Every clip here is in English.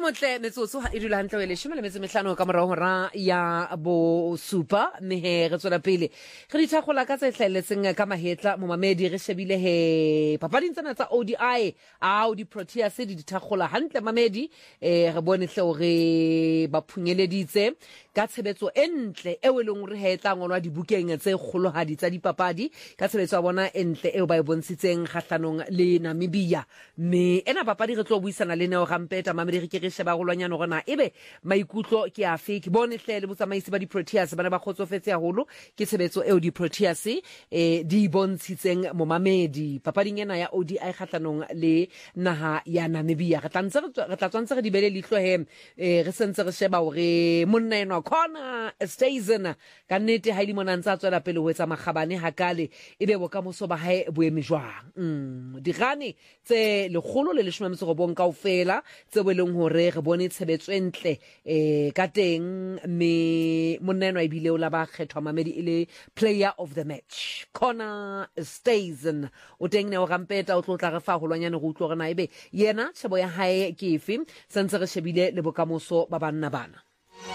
motle metsotso ha idula hantle le shome le metse mehlano ka morao hora ya bo super mehe re tswela pele re di thagola ka tse hleletseng ka mahetla mo mamedi re shebile he papading tsena tsa ODI di Proteas di thagola hantle mamedi re bone hle hore ba phunyeleditse ka tshebetso entle e weleng re hetla ngolwa dibukeng tse kgolohadi tsa dipapadi ka tshebetso ya bona entle e ba e bontshitseng kgahlanong le Namibia me ena papadi re tlo buisana le Neo Rampeta mamedi re ke re sheba golwanyana gona ebe maikutlo ke afe ke bone hle le botsamaisi ba di Proteas bana ba khotsofetse haholo ke tshebetso eo di Proteas di bontshitseng mo mamedi papading ena ya ODI kgahlanong le naha ya Namibia re tla tsantse re di bele lihlo he re sentse re sheba hore monna eno Connor Stazen ka nnete ha ile mona ntsa tswela pele ho etsa magabane hakale ebe bo ka moso ba hae boemi jwang dirane tse lekgolo le 19 kaofela tse weleng hore re bone tshebetso entle ka teng me monna eno ibile o la ba kgethwa mamedi ile player of the match Connor Stazen o teng ne o Rampeta o tlo tla re fa holwanyane go utlwa rena ebe yena tshebo ya hae ke efe sentse re shebile le bokamoso ba banna bana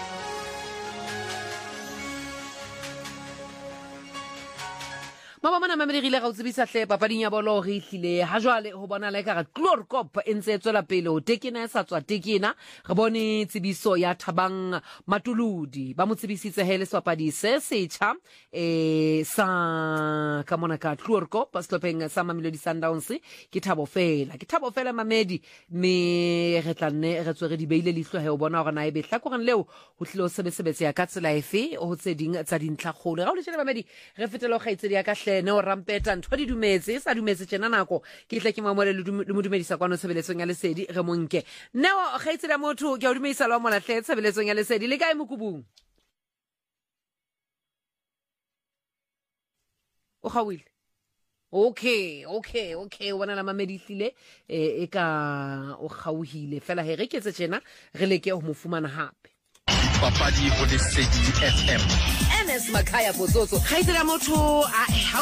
Mama mamedi rile ga o tsebisa hle papading ya bolo re ihlile ha jwale ho bona le ka re Chlorkop e ntse tswela pele ho tekena sa tswa tekena re bone tsebiso ya Thabang Matuludi ba mo tsebisitse hele swapadi se setjha sa ka mona ka Chlorkop stopeng sa Mamelodi Sundowns ke Thabo fela mamedi me re tlanne re tswere di beile lihlo he o bona hore na e be hlakoreng leo ho tlilo sebetse ya ka tsela efe ho tse ding tsa dintlha kgolo ga o le tshela mamedi re fetela go gaitse dia ka Neo Rampeta ntho di dumetse sa dumetse tjena nako ke tla ke mamole le modumedisa kwano tshebeletsong ya lesedi re monke Neo gaitse la motho ke a dumedisa la mona hle tshebeletsong ya lesedi le kae mokubung o gawile Okay wona la mamedi hlile e ka o gauhile fela he re ketse tjena re leke ho mo fumana hape papadi ho Lesedi FM NS Makaya Botsotso gaitse la motho